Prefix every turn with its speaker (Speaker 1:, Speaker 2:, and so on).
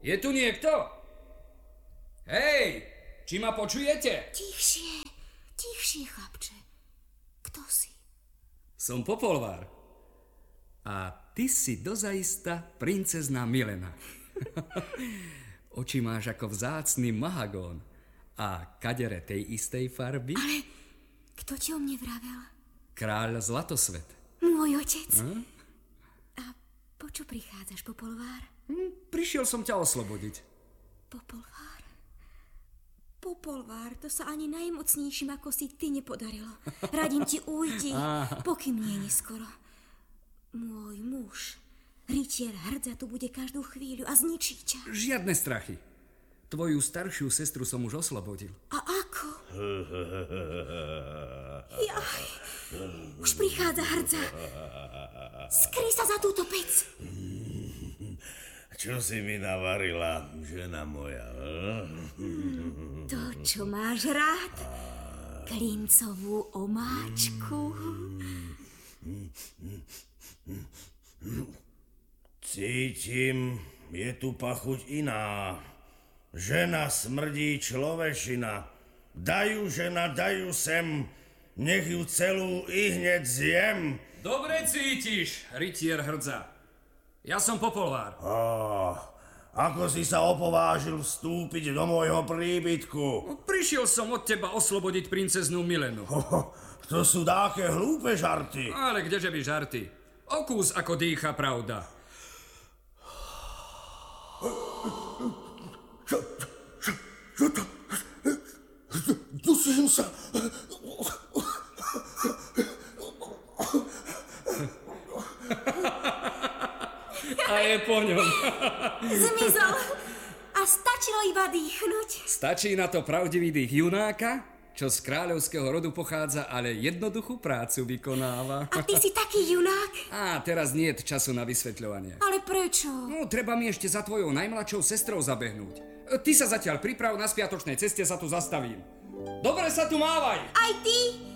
Speaker 1: Je tu niekto? Hej, či ma počujete?
Speaker 2: Tichšie, chlapče. Kto si?
Speaker 1: Som Popolvár. A ty si dozaista princezná Milena. Oči máš ako vzácny mahagón. A kadere tej istej farby?
Speaker 2: Ale kto ti o mne vravel?
Speaker 1: Kráľ Zlatosvet.
Speaker 2: Môj otec. A po čo prichádzaš, Popolvár?
Speaker 1: Prišiel som ťa oslobodiť.
Speaker 2: Popolvár, to sa ani najmocnejším ako si ty nepodarilo. Radím ti ujdi, pokým nie neskoro. Môj muž, rytier Hrdza, tu bude každú chvíľu a zničí ťa.
Speaker 1: Žiadne strachy. Tvoju staršiu sestru som už oslobodil.
Speaker 2: A ako? Jaj, už prichádza Hrdza. Skry sa za túto pec.
Speaker 3: Čo si mi navarila, žena moja?
Speaker 2: To, čo máš rád. Klincovú omáčku.
Speaker 3: Cítim, je tu pachuť iná. Žena smrdí človešina. Dajú, žena, dajú sem. Nech ju celú i hneď zjem.
Speaker 1: Dobre cítiš, rytier Hrdza. Ja som Popolvár.
Speaker 3: Ako si sa opovážil vstúpiť do môjho príbytku?
Speaker 1: Prišiel som od teba oslobodiť princeznú Milenu.
Speaker 3: To sú dáke hlúpe žarty.
Speaker 1: Ale kdeže by žarty? Okús, ako dýcha pravda.
Speaker 3: Čo to? Dusím sa.
Speaker 1: A je po ňom.
Speaker 2: Zmizol. A stačilo iba dýchnuť.
Speaker 1: Stačí na to pravdivý dých junáka, čo z kráľovského rodu pochádza, ale jednoduchú prácu vykonáva.
Speaker 2: A ty si taký junák?
Speaker 1: Á, teraz nie je času na vysvetľovanie.
Speaker 2: Ale prečo?
Speaker 1: No, treba mi ešte za tvojou najmladšou sestrou zabehnúť. Ty sa zatiaľ priprav, na spiatočnej ceste sa tu zastavím. Dobre sa tu mávaj!
Speaker 2: Aj ty?